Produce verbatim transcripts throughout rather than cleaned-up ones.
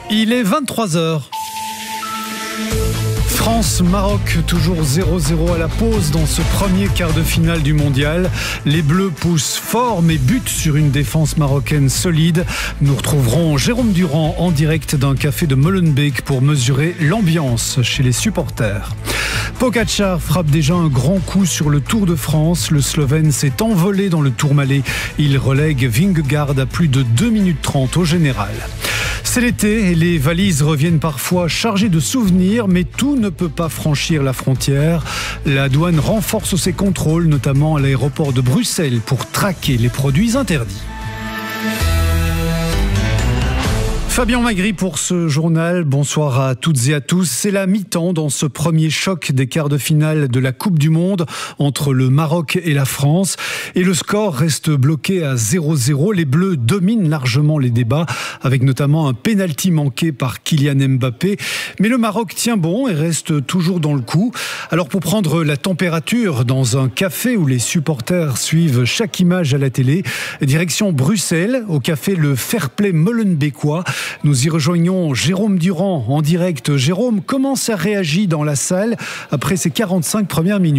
Il est vingt-trois heures. France-Maroc, toujours zéro zéro à la pause dans ce premier quart de finale du mondial. Les Bleus poussent fort mais butent sur une défense marocaine solide. Nous retrouverons Jérôme Durand en direct d'un café de Molenbeek pour mesurer l'ambiance chez les supporters. Pogačar frappe déjà un grand coup sur le Tour de France. Le Slovène s'est envolé dans le Tourmalet. Il relègue Vingegaard à plus de deux minutes trente au général. C'est l'été et les valises reviennent parfois chargées de souvenirs, mais tout ne peut pas franchir la frontière. La douane renforce ses contrôles, notamment à l'aéroport de Bruxelles, pour traquer les produits interdits. Fabien Magri pour ce journal. Bonsoir à toutes et à tous. C'est la mi-temps dans ce premier choc des quarts de finale de la Coupe du Monde entre le Maroc et la France. Et le score reste bloqué à zéro zéro. Les Bleus dominent largement les débats, avec notamment un pénalty manqué par Kylian Mbappé. Mais le Maroc tient bon et reste toujours dans le coup. Alors pour prendre la température dans un café où les supporters suivent chaque image à la télé, direction Bruxelles, au café Le Fairplay Molenbeekois. Nous y rejoignons Jérôme Durand en direct. Jérôme, comment ça réagit dans la salle après ces quarante-cinq premières minutes ?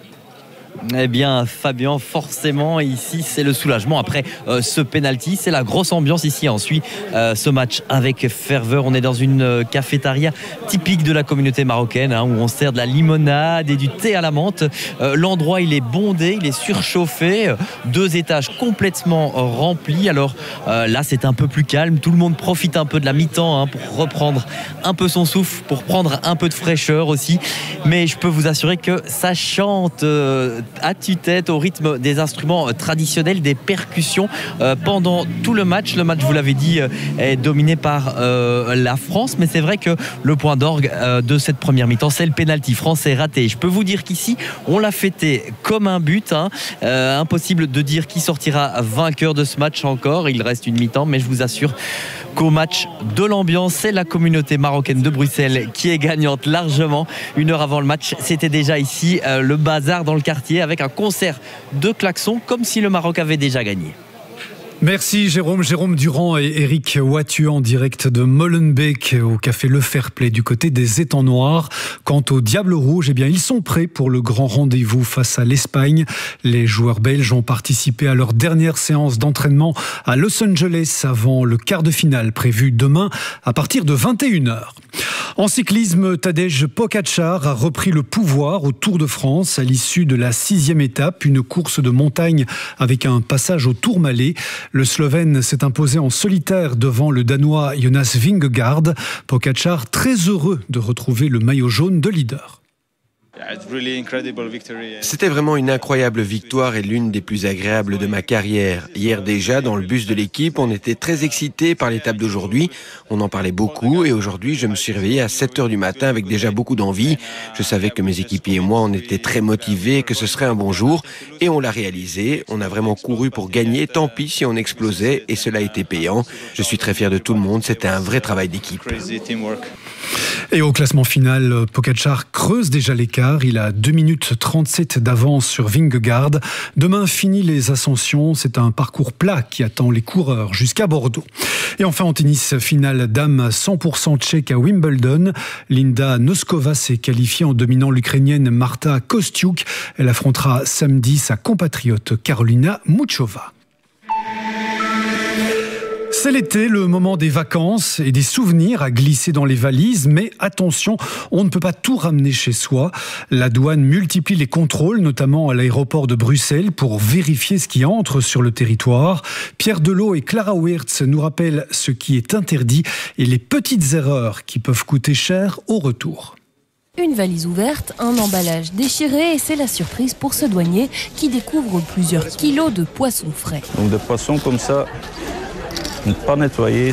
Eh bien Fabien, forcément ici c'est le soulagement après euh, ce penalty, c'est la grosse ambiance ici. On suit euh, ce match avec ferveur. On est dans une euh, cafétéria typique de la communauté marocaine, hein, où on sert de la limonade et du thé à la menthe. euh, L'endroit il est bondé, il est surchauffé, euh, deux étages complètement euh, remplis. Alors euh, là c'est un peu plus calme, tout le monde profite un peu de la mi-temps, hein, pour reprendre un peu son souffle, pour prendre un peu de fraîcheur aussi. Mais je peux vous assurer que ça chante euh, à tue-tête au rythme des instruments traditionnels, des percussions euh, pendant tout le match. Le match, vous l'avez dit, euh, est dominé par euh, la France, mais c'est vrai que le point d'orgue euh, de cette première mi-temps, c'est le pénalty français raté. Je peux vous dire qu'ici, on l'a fêté comme un but, hein. euh, impossible de dire qui sortira vainqueur de ce match encore. Il reste une mi-temps, mais je vous assure qu'au match de l'ambiance, c'est la communauté marocaine de Bruxelles qui est gagnante largement. Une heure avant le match, c'était déjà ici euh, le bazar dans le quartier avec un concert de klaxons comme si le Maroc avait déjà gagné. Merci Jérôme. Jérôme Durand et Eric Wathieu en direct de Molenbeek au café Le Fairplay du côté des étangs noirs. Quant aux Diables Rouges, eh bien, ils sont prêts pour le grand rendez-vous face à l'Espagne. Les joueurs belges ont participé à leur dernière séance d'entraînement à Los Angeles avant le quart de finale prévu demain à partir de vingt et une heures. En cyclisme, Tadej Pogačar a repris le pouvoir au Tour de France à l'issue de la sixième étape, une course de montagne avec un passage au Tourmalet. Le Slovène s'est imposé en solitaire devant le Danois Jonas Vingegaard. Pogačar très heureux de retrouver le maillot jaune de leader. C'était vraiment une incroyable victoire et l'une des plus agréables de ma carrière. Hier déjà, dans le bus de l'équipe, on était très excités par l'étape d'aujourd'hui. On en parlait beaucoup et aujourd'hui, je me suis réveillé à sept heures du matin avec déjà beaucoup d'envie. Je savais que mes équipiers et moi, on était très motivés, que ce serait un bon jour et on l'a réalisé. On a vraiment couru pour gagner, tant pis si on explosait et cela a été payant. Je suis très fier de tout le monde, c'était un vrai travail d'équipe. Et au classement final, Pogačar creuse déjà l'écart. Il a deux minutes trente-sept d'avance sur Vingegaard. Demain, fini les ascensions. C'est un parcours plat qui attend les coureurs jusqu'à Bordeaux. Et enfin, en tennis, finale dame cent pour cent tchèque à Wimbledon. Linda Noskova s'est qualifiée en dominant l'Ukrainienne Marta Kostyuk. Elle affrontera samedi sa compatriote Karolina Muchova. C'est l'été, le moment des vacances et des souvenirs à glisser dans les valises, mais attention, on ne peut pas tout ramener chez soi. La douane multiplie les contrôles, notamment à l'aéroport de Bruxelles, pour vérifier ce qui entre sur le territoire. Pierre Delot et Clara Wirtz nous rappellent ce qui est interdit et les petites erreurs qui peuvent coûter cher au retour. Une valise ouverte, un emballage déchiré et c'est la surprise pour ce douanier qui découvre plusieurs kilos de poissons frais. Donc des poissons comme ça, pas nettoyés,